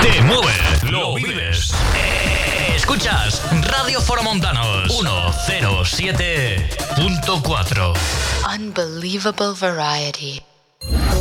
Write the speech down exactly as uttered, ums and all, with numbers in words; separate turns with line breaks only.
Te mueve, lo vives. Escuchas Radio Foromontanos ciento siete punto cuatro.
Unbelievable variety.